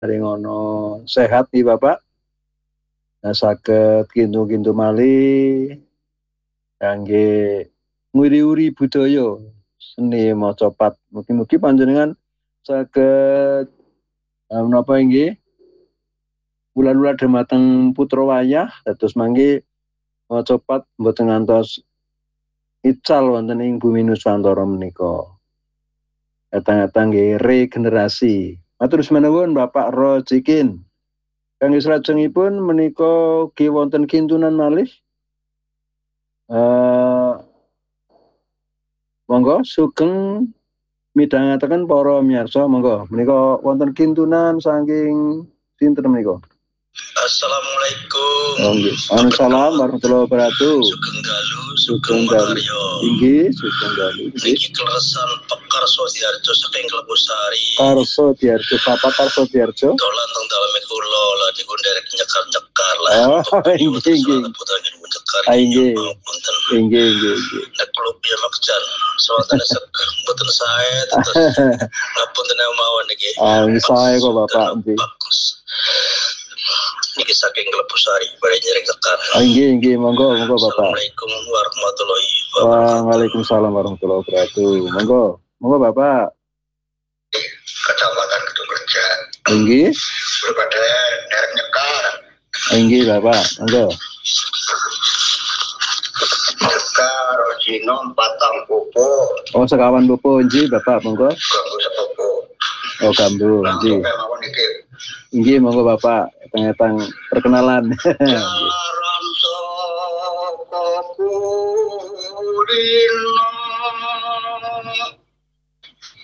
Dari ngono sehat nih Bapak. Nah, saged kintu-kintu malih kangge nguri-uri budaya seni maca pat. Mugi-mugi panjenengan saged menapa inggih ulah-ulah dhumateng putra wayah dados mangke maca pat mboten ngantos ical wonten ing bumi Nusantara menika. Datang-datang nggih regenerasi. Matur sunuwun Bapak Rojikin. Kangge salajengipun menika ugi wonten kintunan malih. Monggo sugeng midhangetaken para miyarsa, monggo menika wonten kintunan saking sinten menika? Assalamualaikum. Waalaikumsalam warahmatullahi wabarakatuh. Sugeng dalu. Inggih, sugeng dalu. Niki kleresan Pekarso Diarjo saking Klebusari. Karso Diarjo, Bapak Karso Diarjo. Dolan teng daleme kula lah dikunderek nyekar-nyekar lah. Inggih. Inggih. Inggih. Nek kula piye makjan sawetene mboten sae terus ngapunten mawon niki. Sae kok Bapak nggih. Niki saking Klebusari bare nyerek tekan. Inggih, monggo Bapak. Assalamualaikum warahmatullahi wabarakatuh. Waalaikumsalam warahmatullahi wabarakatuh. Monggo Bapak. Kecamatan Kedungkerja. Inggih. Berbeda derek nyekar. Inggih Bapak, monggo. Nyekar Cino Batang Popo. Oh, sekawan Popo inggih Bapak, monggo. Gambu sepopo. Oh, gambu inggih. Inggih monggo Bapak, teng-teng perkenalan. Jalan soko kulino